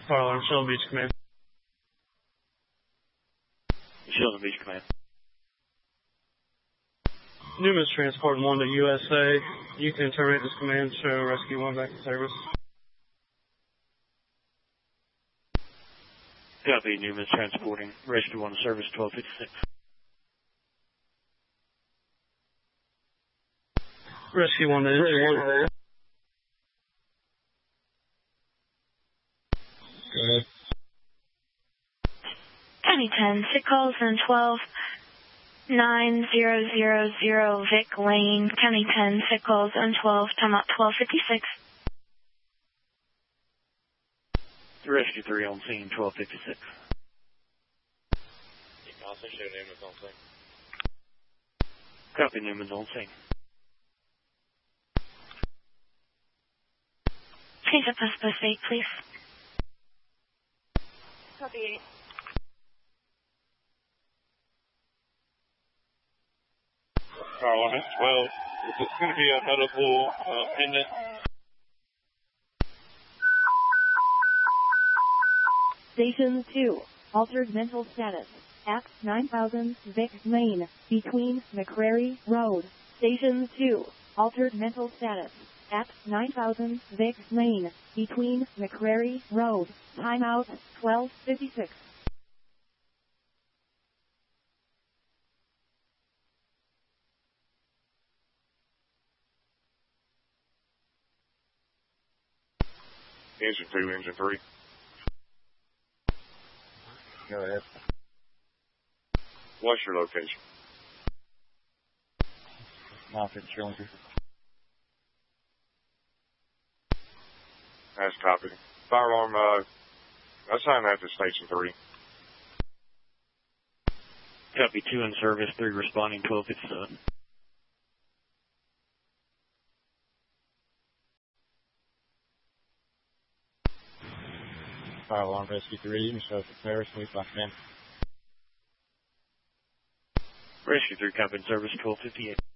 Fire alarm, Sheldon Beach Command. Sheldon Beach Command. Newman's transporting 1 to USA. You can terminate this command, show Rescue 1 back in service. Copy, Newman's transporting Rescue 1 service 1256. Rescue 1 to work. Go ahead. County 10, sick calls on 12-9000 Vic Lane. County 10, sick calls on 12, time out 1256. Rescue 3 on scene 1256. Also show Newman's on scene. Copy, Newman's on scene. Change up post 8, please. Copy 8. Fire alarm, 12. It's going to be a medical pendant. Station 2, altered mental status, at 9000 Vic Lane, between McCrary Road. Station 2, altered mental status, at 9000 Vic Lane, between McCrary Road. Timeout 1256. Engine 2, engine 3. Go ahead. What's your location? Mountain Shillinger. That's copy. Fire alarm, assign that to station 3. Copy, 2 in service, 3 responding 1257. Fire alarm, Rescue 3, Michelle Paris, please lock in. Rescue 3, copy in service 1258.